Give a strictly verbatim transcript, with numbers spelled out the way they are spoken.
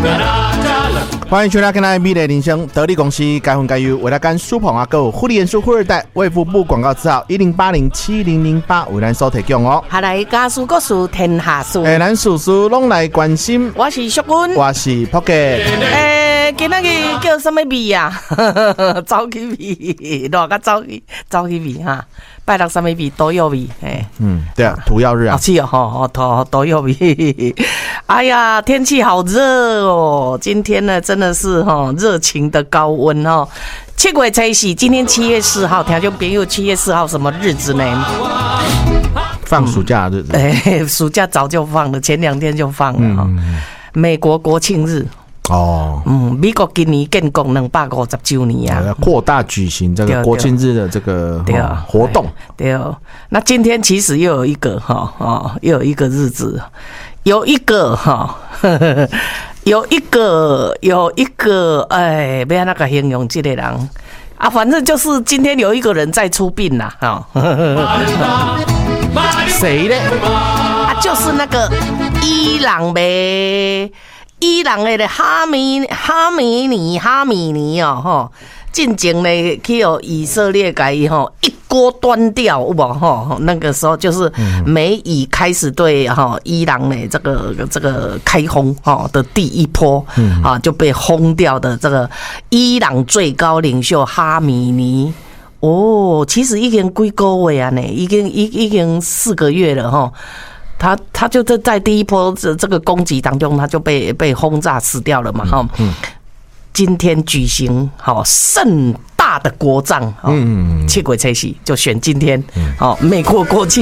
欢迎收听今天美丽人生得力公司该分该优为了干苏鹏阿哥护理元素富二代卫福部广告字号一零八零七零零八为咱所提供哦。 下来家事国事天下事， 诶，咱事事拢来关心。 我是淑君， 我是朴杰。 诶，今仔日叫什么味啊？走起味，热个走起走起味哈。拜六什么味都有味，哎， 嗯，对啊，涂药日啊， 是哦，吼，都都有味。哎呀，天气好热哦，今天呢真的是哈热情的高温哦。七月初四，今天七月四号，听众朋友，七月四号什么日子呢？ 放暑假的日子。 哎、嗯，暑假早就放了，前两天就放了哈、嗯。美国国庆日。 哦， 嗯，美国今年建国两百五十周年啊， 扩大举行这个国庆日的这个对哦、活动。 对，那今天其实又有一个哈哦，又有一个日子，有一个哈，有一个有一个哎，不要那个形容这个人啊，反正就是今天有一个人在出殡啦，哈、哦， 谁呢？ 啊，就是那个伊朗呗。伊朗的哈米哈米尼哈米尼哦吼，进前呢去有以色列改吼一锅端掉，有无吼？那个时候就是美以开始对哈伊朗呢这个这个开轰哈的第一波啊就被轰掉的这个伊朗最高领袖哈米尼哦，其实已经几个月啊呢，已经已已经四个月了哈。他他就在在第一波这这个攻击当中，他就被被轰炸死掉了嘛哈、嗯。今天举行好盛大的国葬，嗯，七月初四就选今天，好美国国庆。